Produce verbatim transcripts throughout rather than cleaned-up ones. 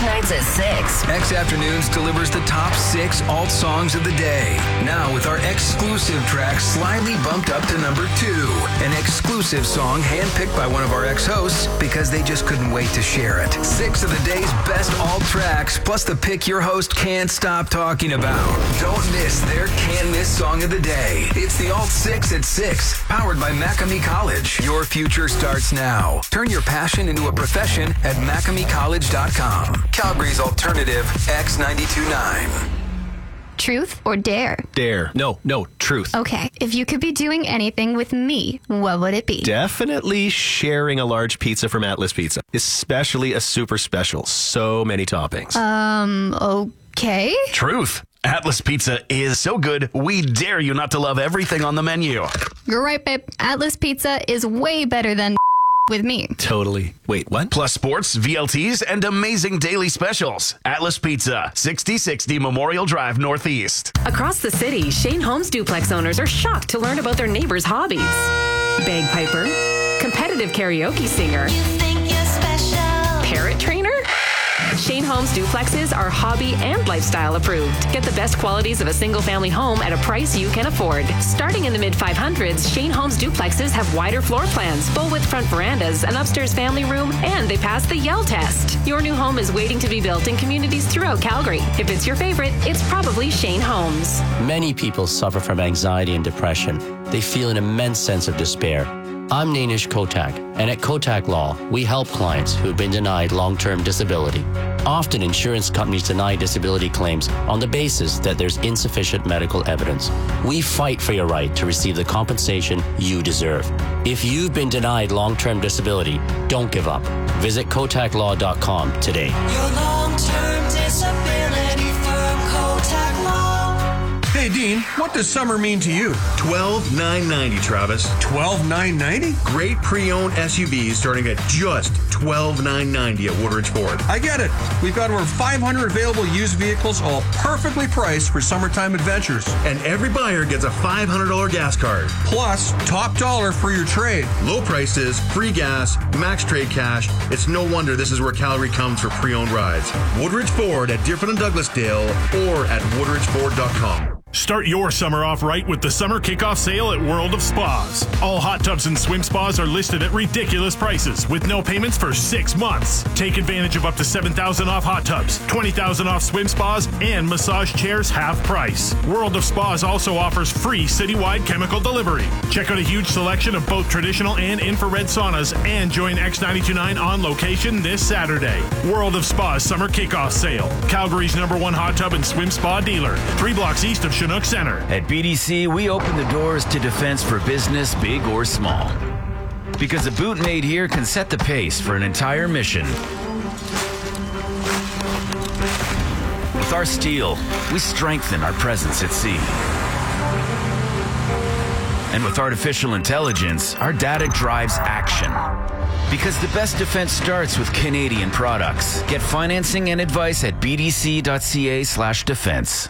weeknights at six. X Afternoons delivers the top six alt songs of the day. Now with our exclusive track slightly bumped up to number two. An exclusive song handpicked by one of our ex-hosts because they just couldn't wait to share it. Six of the day's best alt tracks, plus the pick your host can't stop talking about. Don't miss their can't miss song of the day. It's the Alt six at six, powered by Macamee College. Your future starts now. Turn your passion into a profession at macamee college dot com. Calgary's alternative X ninety-two point nine. Truth or dare? Dare. No, no, truth. Okay, if you could be doing anything with me, what would it be? Definitely sharing a large pizza from Atlas Pizza, especially a super special. So many toppings. Um, okay. Truth. Atlas Pizza is so good, we dare you not to love everything on the menu. You're right, babe. Atlas Pizza is way better than with me. Totally. Wait, what? Plus sports, V L Ts, and amazing daily specials. Atlas Pizza, sixty sixty Memorial Drive Northeast. Across the city, Shane Holmes duplex owners are shocked to learn about their neighbors' hobbies. Bagpiper, competitive karaoke singer, You think you're special. parrot trainer. Shane Holmes duplexes are hobby and lifestyle approved. Get the best qualities of a single-family home at a price you can afford. Starting in the mid five hundreds, Shane Holmes duplexes have wider floor plans, full-width front verandas, an upstairs family room, and they pass the Yell test. Your new home is waiting to be built in communities throughout Calgary. If it's your favorite, it's probably Shane Holmes. Many people suffer from anxiety and depression. They feel an immense sense of despair. I'm Nainish Kotak, and at Kotak Law, we help clients who've been denied long-term disability. Often, insurance companies deny disability claims on the basis that there's insufficient medical evidence. We fight for your right to receive the compensation you deserve. If you've been denied long-term disability, don't give up. Visit kotak law dot com today. Your long-term disability firm, Kotak Law. Hey, Dean, what does summer mean to you? twelve nine ninety, Travis. twelve nine ninety? Great pre-owned S U Vs starting at just twelve nine ninety at Woodridge Ford. I get it. We've got over five hundred available used vehicles, all perfectly priced for summertime adventures. And every buyer gets a five hundred dollars gas card. Plus, top dollar for your trade. Low prices, free gas, max trade cash. It's no wonder this is where Calgary comes for pre-owned rides. Woodridge Ford at Deerfoot and Douglasdale or at woodridge ford dot com. Start your summer off right with the summer kickoff sale at World of Spas. All hot tubs and swim spas are listed at ridiculous prices with no payments for six months. Take advantage of up to seven thousand dollars off hot tubs, twenty thousand dollars off swim spas, and massage chairs half price. World of Spas also offers free citywide chemical delivery. Check out a huge selection of both traditional and infrared saunas and join X ninety-two point nine on location this Saturday. World of Spas summer kickoff sale. Calgary's number one hot tub and swim spa dealer. Three blocks east of Chinook Center. At B D C, we open the doors to defense for business, big or small. Because a boot made here can set the pace for an entire mission. With our steel, we strengthen our presence at sea. And with artificial intelligence, our data drives action. Because the best defense starts with Canadian products. Get financing and advice at b d c dot c a slash defense.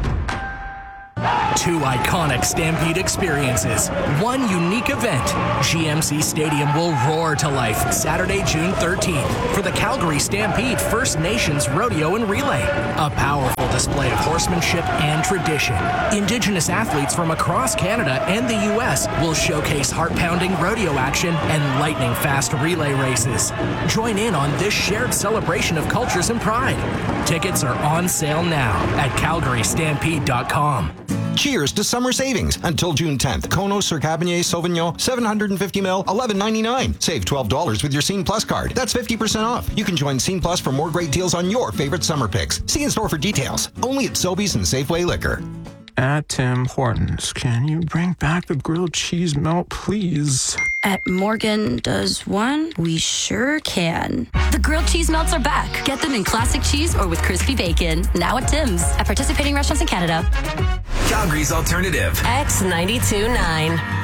Two iconic Stampede experiences, one unique event. G M C Stadium will roar to life Saturday, June thirteenth for the Calgary Stampede First Nations Rodeo and Relay. A powerful display of horsemanship and tradition. Indigenous athletes from across Canada and the U S will showcase heart-pounding rodeo action and lightning-fast relay races. Join in on this shared celebration of cultures and pride. Tickets are on sale now at calgary stampede dot com. Cheers to summer savings until June tenth. Kono Sir Cabernet Sauvignon, seven hundred fifty milliliters, eleven ninety-nine. Save twelve dollars with your Scene Plus card. That's fifty percent off. You can join Scene Plus for more great deals on your favorite summer picks. See in store for details. Only at Sobeys and Safeway Liquor. At Tim Hortons, can you bring back the grilled cheese melt, please? At Morgan Does One, we sure can. The grilled cheese melts are back. Get them in classic cheese or with crispy bacon. Now at Tim's. At participating restaurants in Canada. Calgary's alternative. X ninety-two point nine.